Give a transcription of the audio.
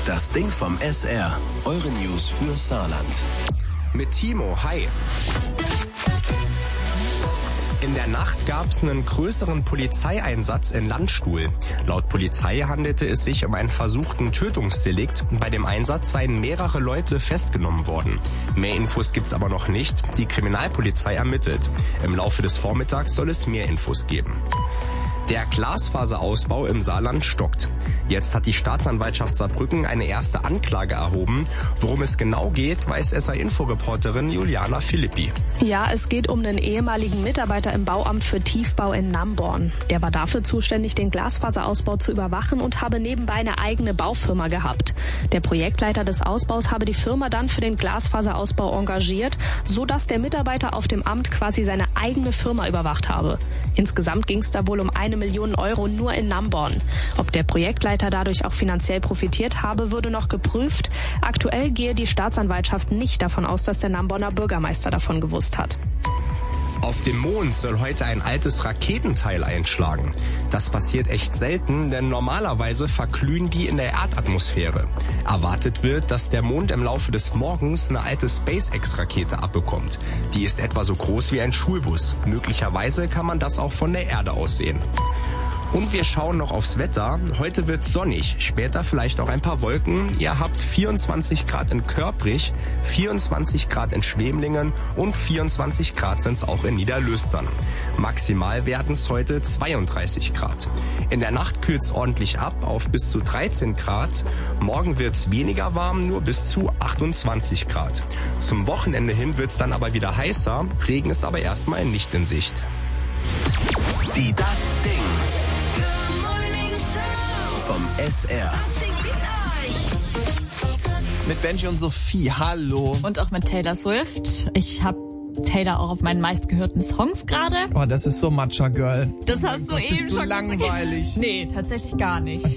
Das Ding vom SR. Eure News für Saarland. Mit Timo, hi. In der Nacht gab es einen größeren Polizeieinsatz in Landstuhl. Laut Polizei handelte es sich um einen versuchten Tötungsdelikt. Bei dem Einsatz seien mehrere Leute festgenommen worden. Mehr Infos gibt's aber noch nicht. Die Kriminalpolizei ermittelt. Im Laufe des Vormittags soll es mehr Infos geben. Der Glasfaserausbau im Saarland stockt. Jetzt hat die Staatsanwaltschaft Saarbrücken eine erste Anklage erhoben. Worum es genau geht, weiß SR-Info-Reporterin Juliana Philippi. Ja, es geht um einen ehemaligen Mitarbeiter im Bauamt für Tiefbau in Namborn. Der war dafür zuständig, den Glasfaserausbau zu überwachen und habe nebenbei eine eigene Baufirma gehabt. Der Projektleiter des Ausbaus habe die Firma dann für den Glasfaserausbau engagiert, sodass der Mitarbeiter auf dem Amt quasi seine eigene Firma überwacht habe. Insgesamt ging es da wohl um 1 Million Euro nur in Namborn. Ob der Projektleiter dadurch auch finanziell profitiert habe, würde noch geprüft. Aktuell gehe die Staatsanwaltschaft nicht davon aus, dass der Namborner Bürgermeister davon gewusst hat. Auf dem Mond soll heute ein altes Raketenteil einschlagen. Das passiert echt selten, denn normalerweise verglühen die in der Erdatmosphäre. Erwartet wird, dass der Mond im Laufe des Morgens eine alte SpaceX-Rakete abbekommt. Die ist etwa so groß wie ein Schulbus. Möglicherweise kann man das auch von der Erde aus sehen. Und wir schauen noch aufs Wetter. Heute wird's sonnig, später vielleicht auch ein paar Wolken. Ihr habt 24 Grad in Körprich, 24 Grad in Schwemlingen und 24 Grad sind's auch in Niederlöstern. Maximal werden's heute 32 Grad. In der Nacht kühlt's ordentlich ab auf bis zu 13 Grad. Morgen wird's weniger warm, nur bis zu 28 Grad. Zum Wochenende hin wird's dann aber wieder heißer. Regen ist aber erstmal nicht in Sicht. Die Das Ding vom SR. Mit Benji und Sophie, hallo. Und auch mit Taylor Swift. Ich habe Taylor auch auf meinen meistgehörten Songs gerade. Oh, das ist so Matcha Girl. Das hast du eben Bist du schon langweilig? Nee, tatsächlich gar nicht.